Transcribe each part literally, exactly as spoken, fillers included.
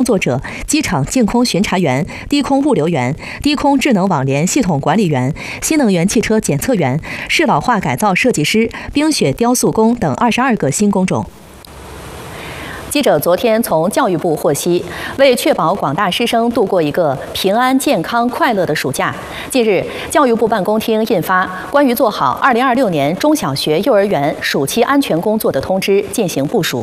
作者、机场净空巡查员、低空物流员、低空智能网联系统管理员、新能源汽车检测员、适老化改造设计师、冰雪雕塑工等二十二个新工种。记者昨天从教育部获悉，为确保广大师生度过一个平安、健康、快乐的暑假，近日，教育部办公厅印发《关于做好二零二六年中小学、幼儿园暑期安全工作的通知》进行部署。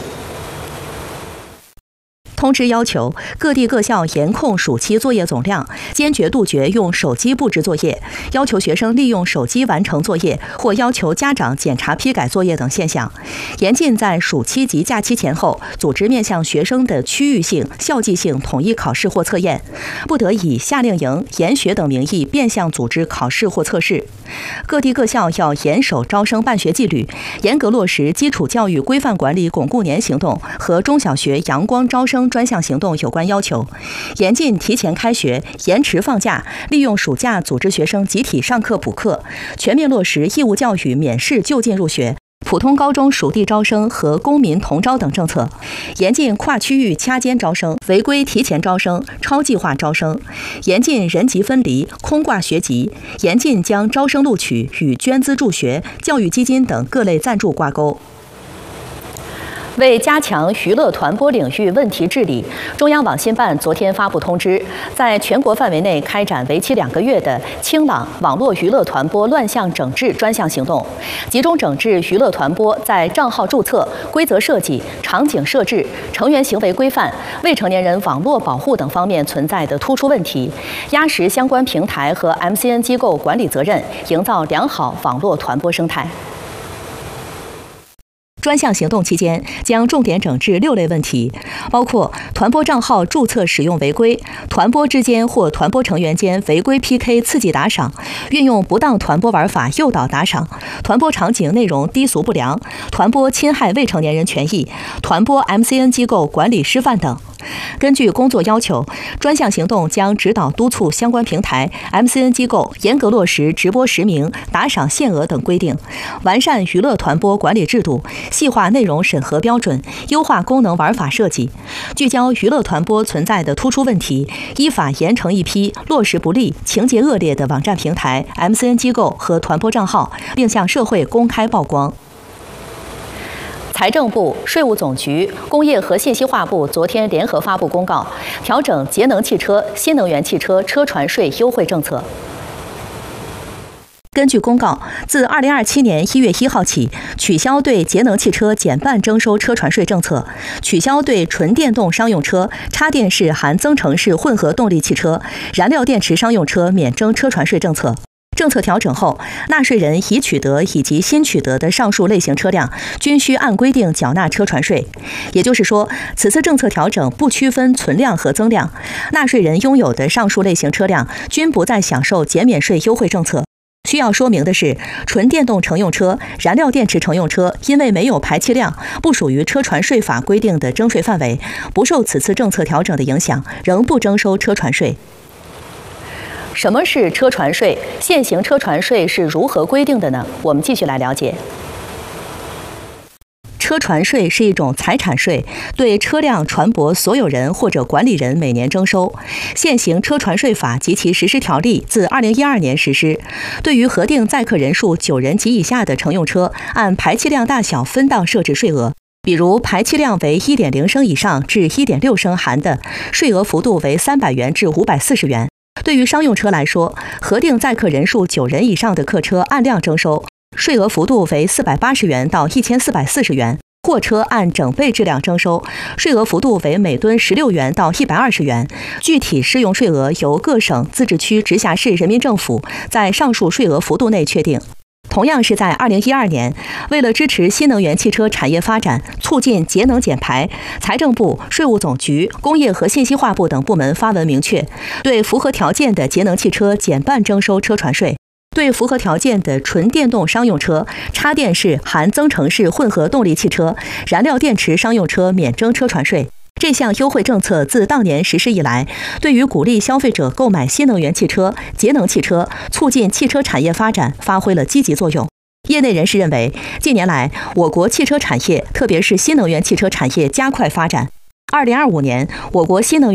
通知要求各地各校严控暑期作业总量，坚决杜绝用手机布置作业，要求学生利用手机完成作业或要求家长检查批改作业等现象，严禁在暑期及假期前后组织面向学生的区域性、校际性统一考试或测验，不得以夏令营、研学等名义变相组织考试或测试。各地各校要严守招生办学纪律，严格落实基础教育规范管理巩固年行动和中小学阳光招生专项行动有关要求，严禁提前开学、延迟放假，利用暑假组织学生集体上课补课，全面落实义务教育免试就近入学、普通高中属地招生和公民同招等政策，严禁跨区域掐尖招生、违规提前招生、超计划招生，严禁人级分离、空挂学籍，严禁将招生录取与捐资助学、教育基金等各类赞助挂钩。为加强娱乐团播领域问题治理，中央网信办昨天发布通知，在全国范围内开展为期两个月的清朗网络娱乐团播乱象整治专项行动，集中整治娱乐团播在账号注册、规则设计、场景设置、成员行为规范、未成年人网络保护等方面存在的突出问题，压实相关平台和 M C N 机构管理责任，营造良好网络团播生态。专项行动期间，将重点整治六类问题，包括团播账号注册使用违规、团播之间或团播成员间违规 P K 刺激打赏、运用不当团播玩法诱导打赏、团播场景内容低俗不良、团播侵害未成年人权益、团播 M C N 机构管理失范等。根据工作要求，专项行动将指导督促相关平台、M C N 机构严格落实直播实名、打赏限额等规定，完善娱乐团播管理制度，细化内容审核标准，优化功能玩法设计，聚焦娱乐团播存在的突出问题，依法严惩一批落实不力、情节恶劣的网站平台、M C N 机构和团播账号，并向社会公开曝光。财政部、税务总局、工业和信息化部昨天联合发布公告，调整节能汽车、新能源汽车车船税优惠政策。根据公告，自二零二七年一月一号起，取消对节能汽车减半征收车船税政策，取消对纯电动商用车、插电式含增程式混合动力汽车、燃料电池商用车免征车船税政策。政策调整后，纳税人已取得以及新取得的上述类型车辆均需按规定缴纳车船税。也就是说，此次政策调整不区分存量和增量，纳税人拥有的上述类型车辆均不再享受减免税优惠政策。需要说明的是，纯电动乘用车、燃料电池乘用车因为没有排气量，不属于车船税法规定的征税范围，不受此次政策调整的影响，仍不征收车船税。什么是车船税？现行车船税是如何规定的呢？我们继续来了解。车船税是一种财产税，对车辆船舶所有人或者管理人每年征收。现行车船税法及其实施条例自二零一二年实施，对于核定载客人数九人及以下的乘用车，按排气量大小分档设置税额。比如排气量为 一点零 升以上至 一点六 升含的，税额幅度为三百元至五百四十元。对于商用车来说，核定载客人数九人以上的客车按量征收，税额幅度为四百八十元到一千四百四十元；货车按整备质量征收，税额幅度为每吨十六元到一百二十元。具体适用税额由各省、自治区、直辖市人民政府在上述税额幅度内确定。同样是在二零一二年，为了支持新能源汽车产业发展，促进节能减排，财政部、税务总局、工业和信息化部等部门发文明确，对符合条件的节能汽车减半征收车船税，对符合条件的纯电动商用车、插电式含增程式混合动力汽车、燃料电池商用车免征车船税。这项优惠政策自当年实施以来，对于鼓励消费者购买新能源汽车、节能汽车，促进汽车产业发展发挥了积极作用。业内人士认为，近年来我国汽车产业，特别是新能源汽车产业加快发展。二零二五年，我国新能源